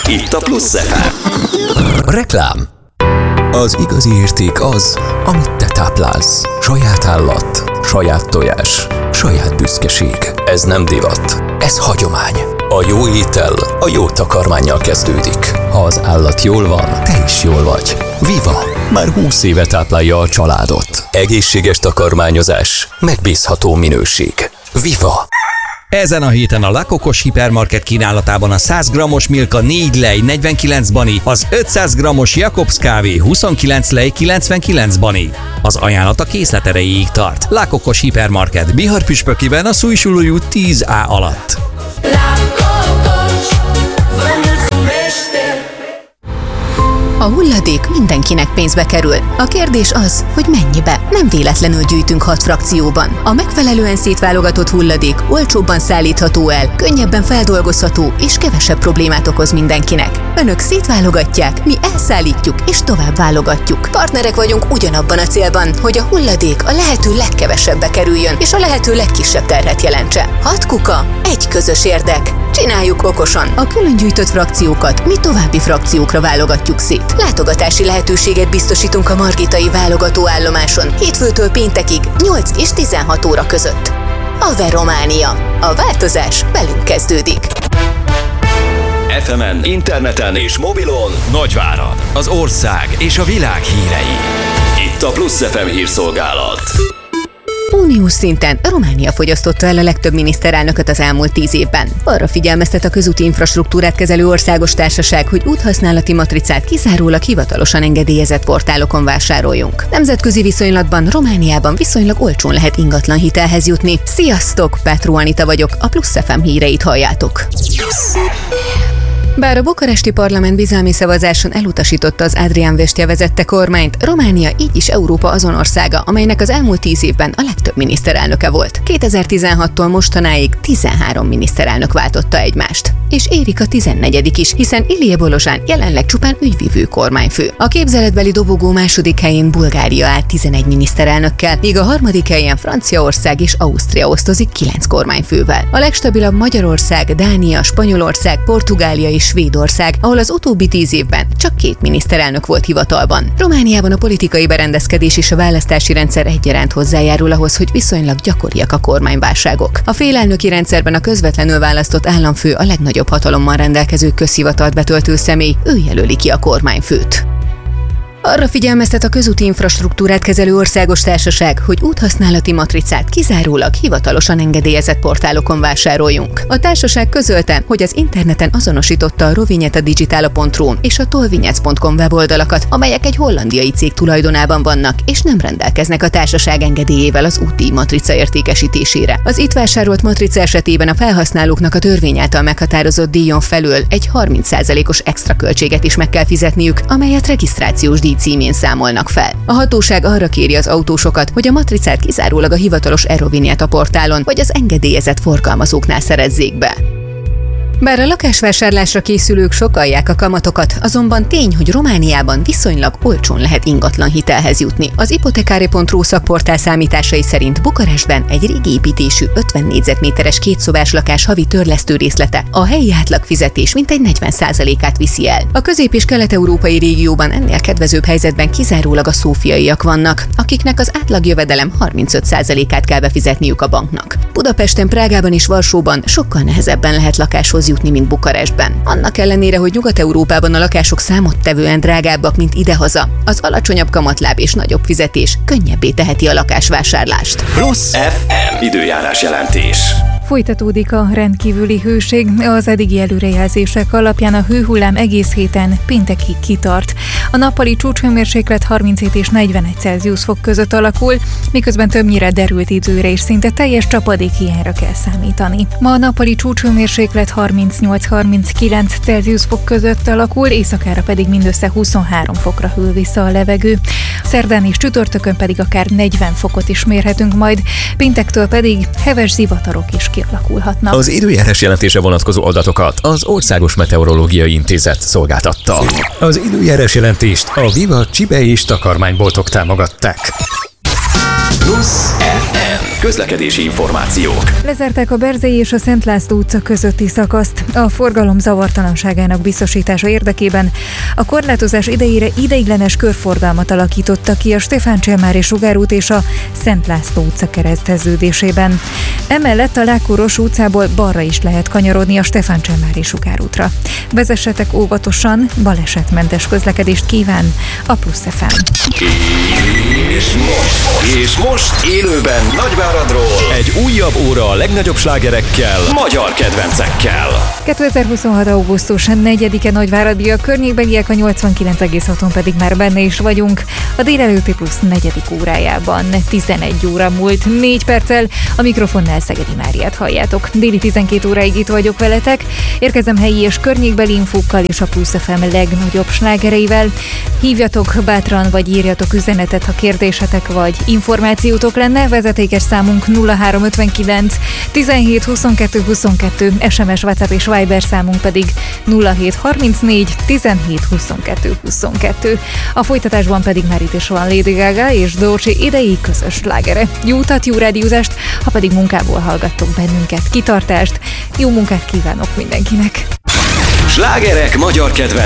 Itt a Plusz FM. Reklám. Az igazi érték az, amit te táplálsz. Saját állat, saját tojás, saját büszkeség. Ez nem divat, ez hagyomány. A jó étel a jó takarmánnyal kezdődik. Ha az állat jól van, te is jól vagy. Viva! Már 20 éve táplálja a családot. Egészséges takarmányozás, megbízható minőség. Viva! Ezen a héten a Lakokos Hipermarket kínálatában a 100 g-os Milka 4 lej 49 bani, az 500 g-os Jakobs kávé 29 lej 99 bani. Az ajánlat a készlet erejéig tart. Lakokos Hipermarket Bihar-Püspökiben a Szújsulói út 10A alatt. A hulladék mindenkinek pénzbe kerül. A kérdés az, hogy mennyibe. Nem véletlenül gyűjtünk 6 frakcióban. A megfelelően szétválogatott hulladék olcsóbban szállítható el, könnyebben feldolgozható és kevesebb problémát okoz mindenkinek. Önök szétválogatják, mi elszállítjuk és tovább válogatjuk. Partnerek vagyunk ugyanabban a célban, hogy a hulladék a lehető legkevesebbe kerüljön és a lehető legkisebb terhet jelentse. 6 kuka, egy közös érdek. Csináljuk okosan. A külön gyűjtött frakciókat mi további frakciókra válogatjuk szét. Látogatási lehetőséget biztosítunk a Margitai válogatóállomáson hétfőtől péntekig 8 és 16 óra között. AVE Románia. A változás velünk kezdődik. FM-en, interneten és mobilon Nagyvárad, az ország és a világ hírei. Itt a Plusz FM hírszolgálat. Uniós szinten Románia fogyasztotta el a legtöbb miniszterelnököt az elmúlt 10 évben. Arra figyelmeztet a közúti infrastruktúrát kezelő országos társaság, hogy úthasználati matricát kizárólag hivatalosan engedélyezett portálokon vásároljunk. Nemzetközi viszonylatban Romániában viszonylag olcsón lehet ingatlan hitelhez jutni. Sziasztok! Petro Anita vagyok, a Plusz FM híreit halljátok. Bár a bukaresti parlament bizalmi szavazáson elutasította az Adrian Vestya vezette kormányt, Románia így is Európa azon országa, amelynek az elmúlt 10 évben a legtöbb miniszterelnöke volt. 2016-tól mostanáig 13 miniszterelnök váltotta egymást. És érik a 14. is, hiszen Ilie Bolozsán jelenleg csupán ügyvivő kormányfő. A képzeletbeli dobogó második helyén Bulgária áll 11 miniszterelnökkel, míg a harmadik helyen Franciaország és Ausztria osztozik 9 kormányfővel. A legstabilabb Magyarország, Dánia, Spanyolország, Portugália és Svédország, ahol az utóbbi 10 évben csak 2 miniszterelnök volt hivatalban. Romániában a politikai berendezkedés és a választási rendszer egyaránt hozzájárul ahhoz, hogy viszonylag gyakoriak a kormányválságok. A félelnöki rendszerben a közvetlenül választott államfő a legnagyobb hatalommal rendelkező közhivatalt betöltő személy, ő jelöli ki a kormányfőt. Arra figyelmeztet a közúti infrastruktúrát kezelő országos társaság, hogy úthasználati matricát kizárólag hivatalosan engedélyezett portálokon vásároljunk. A társaság közölte, hogy az interneten azonosította a rovignetadigital.ru és a tollvignets.com weboldalakat, amelyek egy hollandiai cég tulajdonában vannak, és nem rendelkeznek a társaság engedélyével az útdíj matrica értékesítésére. Az itt vásárolt matrica esetében a felhasználóknak a törvény által meghatározott díjon felül egy 30%-os extra költséget is meg kell fizetniük, amelyet regisztrációs díj címén számolnak fel. A hatóság arra kéri az autósokat, hogy a matricát kizárólag a hivatalos Eurovignetta portálon vagy az engedélyezett forgalmazóknál szerezzék be. Bár a lakásvásárlásra készülők sokkalják a kamatokat, azonban tény, hogy Romániában viszonylag olcsón lehet ingatlan hitelhez jutni. Az Ipotecare.ru szakportál számításai szerint Bukarestben egy régi építésű 50 négyzetméteres kétszobás lakás havi törlesztő részlete a helyi átlagfizetés mintegy 40%-át viszi el. A közép- és kelet-európai régióban ennél kedvezőbb helyzetben kizárólag a szófiaiak vannak, akiknek az átlagjövedelem 35%-át kell befizetniük a banknak. Budapesten, Prágában és Varsóban sokkal nehezebben lehet lakáshoz jutni, mint Bukarestben. Annak ellenére, hogy Nyugat-Európában a lakások számottevően drágábbak, mint idehaza, az alacsonyabb kamatláb és nagyobb fizetés könnyebbé teheti a lakásvásárlást. Plusz FM időjárás jelentés. Folytatódik a rendkívüli hőség, az eddigi előrejelzések alapján a hőhullám egész héten péntekig kitart. A nappali csúcshőmérséklet 37 és 41 Celsius fok között alakul, miközben többnyire derült időre és szinte teljes csapadékhiányra kell számítani. Ma a nappali csúcshőmérséklet 38-39 Celsius fok között alakul, éjszakára pedig mindössze 23 fokra hűl vissza a levegő. Szerdán és csütörtökön pedig akár 40 fokot is mérhetünk majd, péntektől pedig heves zivatarok is kialakulhatnak. Az időjárás jelentése vonatkozó adatokat az Országos Meteorológiai Intézet szolgáltatta. Az időjárás jelentést a Viva csibe és takarmányboltok támogatták. Plusz FM. Közlekedési információk. Lezárták a Berzei és a Szent László utca közötti szakaszt. A forgalom zavartalanságának biztosítása érdekében a korlátozás idejére ideiglenes körforgalmat alakítottak ki a Stefán Cselmári sugárút és a Szent László utca kereszteződésében. Emellett a Lákó-Rossú utcából balra is lehet kanyarodni a Stefán Cselmári sugárútra. Vezessetek óvatosan, balesetmentes közlekedést kíván a Plusz FM. És most élőben Nagyváradról egy újabb óra a legnagyobb slágerekkel, magyar kedvencekkel. 2026. augusztus 4-e Nagyváradi, a környékbeliek, a 89,6-on pedig már benne is vagyunk. A délelőtti Plusz 4. órájában 11 óra múlt 4 perccel, a mikrofonnál Szegedi Máriát halljátok. Déli 12 óráig itt vagyok veletek, érkezem helyi és környékbeli infókkal és a Plusz FM legnagyobb slágereivel. Hívjatok bátran, vagy írjatok üzenetet, ha kérdésetek vagy információtok lenne. Vezetékes számunk 0359 17 22 22, SMS, WhatsApp és Viber számunk pedig 0734 17 22 22. A folytatásban pedig már itt is van Lady Gaga és Dolce idei közös slágere. Jó utat, jó rádiózást, ha pedig munkából hallgattok bennünket, kitartást, jó munkát kívánok mindenkinek! Slágerek magyar kedvencek.